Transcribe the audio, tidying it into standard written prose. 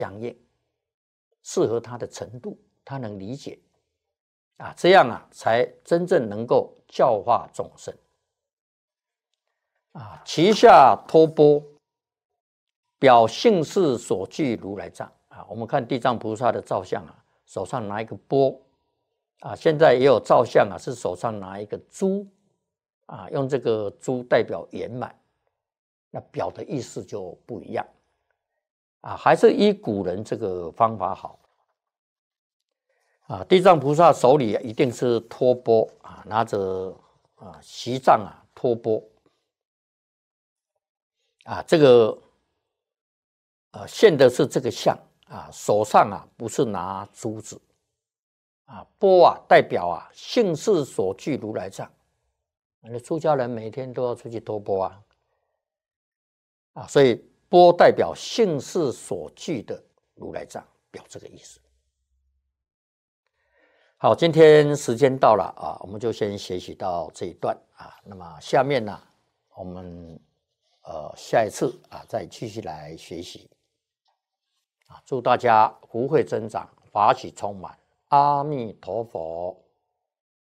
相应，适合他的程度，他能理解啊，这样啊才真正能够教化众生啊。其下托钵，表性事所具如来藏啊。我们看地藏菩萨的造像啊，手上拿一个钵啊，现在也有造像啊，是手上拿一个珠啊，用这个珠代表圆满，那表的意思就不一样啊，还是依古人这个方法好啊。地藏菩萨手里一定是托钵啊，拿着啊席杖啊托钵啊，这个现的是这个像啊，手上啊不是拿珠子啊，钵啊代表啊性事所具如来藏。那出家人每天都要出去托钵啊，所以钵代表性事所具的如来藏，表这个意思。好，今天时间到了啊，我们就先学习到这一段啊。那么下面呢，我们下一次啊再继续来学习啊。祝大家福慧增长，法喜充满，阿弥陀佛。